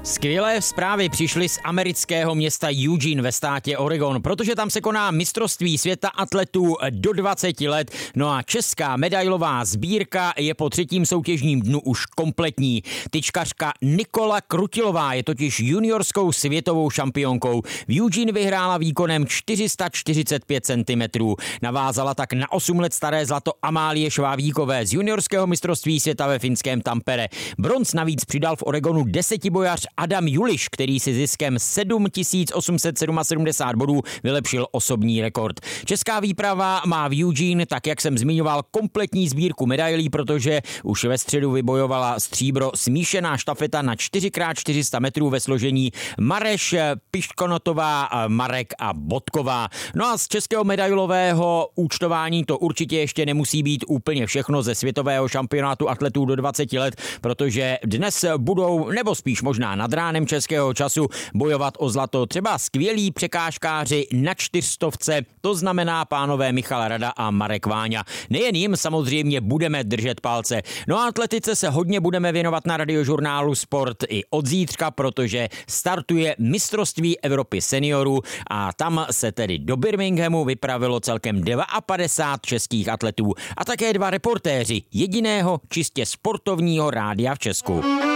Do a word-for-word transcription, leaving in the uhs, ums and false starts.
Skvělé zprávy přišly z amerického města Eugene ve státě Oregon, protože tam se koná mistrovství světa atletů do dvaceti let, no a česká medailová sbírka je po třetím soutěžním dnu už kompletní. Tyčkařka Nikola Krutilová je totiž juniorskou světovou šampionkou. V Eugene vyhrála výkonem čtyři sta čtyřicet pět centimetrů. Navázala tak na osm let staré zlato Amálie Švávíkové z juniorského mistrovství světa ve finském Tampere. Bronz navíc přidal v Oregonu desetibojař Adam Juliš, který si ziskem sedm tisíc osm set sedmdesát sedm bodů vylepšil osobní rekord. Česká výprava má v Eugene, tak jak jsem zmiňoval, kompletní sbírku medailí, protože už ve středu vybojovala stříbro smíšená štafeta na čtyři krát čtyři sta metrů ve složení Mareš, Piškonotová, Marek a Bodková. No a z českého medailového účtování to určitě ještě nemusí být úplně všechno ze světového šampionátu atletů do dvaceti let, protože dnes budou, nebo spíš možná nad ránem českého času, bojovat o zlato třeba skvělí překážkáři na čtyřstovce, to znamená pánové Michal Rada a Marek Váňa. Nejen jim samozřejmě budeme držet palce. No a atletice se hodně budeme věnovat na Radiožurnálu Sport i od zítřka, protože startuje mistrovství Evropy seniorů a tam se tedy do Birminghamu vypravilo celkem padesát dva českých atletů a také dva reportéři jediného čistě sportovního rádia v Česku.